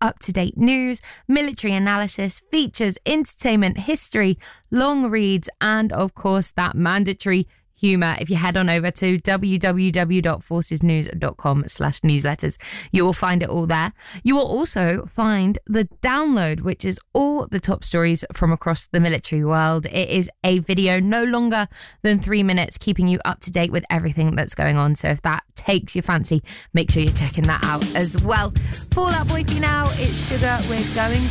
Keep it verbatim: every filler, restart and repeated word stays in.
up-to-date news, military analysis, features, entertainment, history, long reads, and of course that mandatory humour. If you head on over to www.forcesnews.com slash newsletters, you will find it all there. You will also find the download, which is all the top stories from across the military world. It is a video no longer than three minutes, keeping you up to date with everything that's going on. So if that takes your fancy, make sure you're checking that out as well. Fall Out Boy for you now. It's Sugar. We're going